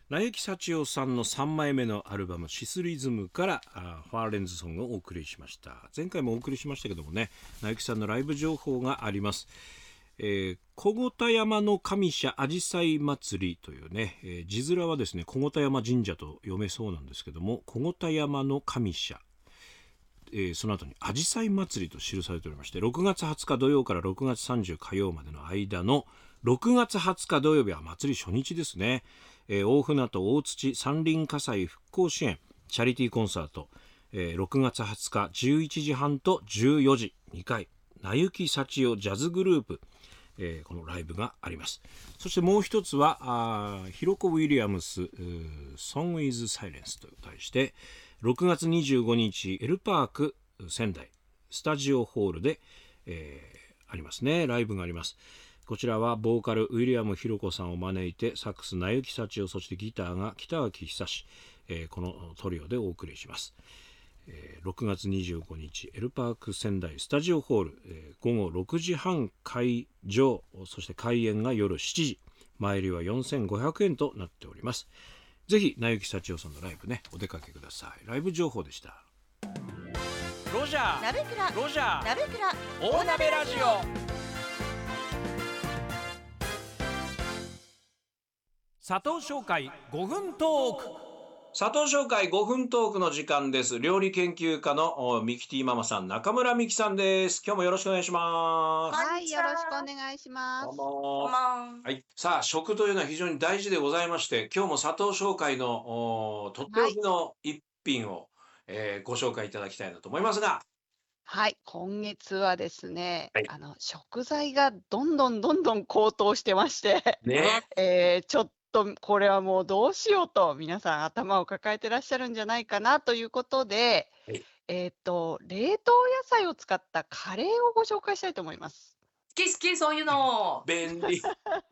苗木幸男さんの3枚目のアルバムシスリズムからファーレンズソングをお送りしました。前回もお送りしましたけどもね、苗木さんのライブ情報があります。小五田山の上社あじさい祭りというね、字面はですね小五田山神社と読めそうなんですけども、小五田山の上社、その後にあじさい祭りと記されておりまして、6月20日土曜から6月30火曜までの間の6月20日土曜日は祭り初日ですね。大船渡大槌山林火災復興支援チャリティーコンサート、6月20日11時半と14時2回苗木幸男ジャズグループ、このライブがあります。そしてもう一つはヒロコ・ウィリアムス Song is Silence と題して6月25日エルパーク仙台スタジオホールで、ありますね、ライブがあります。こちらはボーカルウィリアム・ヒロコさんを招いてサックス苗木幸男、そしてギターが北脇久志、このトリオでお送りします。6月25日エルパーク仙台スタジオホール、午後6時半開場、そして開演が夜7時、前売りは4500円となっております。ぜひ苗木幸男さんのライブねお出かけください。ライブ情報でした。ロジャー鍋倉ロジャー鍋倉大鍋ラジオ佐藤商会5分トーク。佐藤商会5分トークの時間です。料理研究家のミキティママさん、中村美希さんです。今日もよろしくお願いします。 はい、よろしくお願いします。 どうも。はい。さあ、食というのは非常に大事でございまして、今日も佐藤商会のとっておきの一品を、ご紹介いただきたいなと思いますが。 はい、今月はですね、 はい食材がどんどん高騰してまして、 ね。 ちょっとこれはもうどうしようと皆さん頭を抱えてらっしゃるんじゃないかなということで、 はい冷凍野菜を使ったカレーをご紹介したいと思います。 好きそういうの。 便利。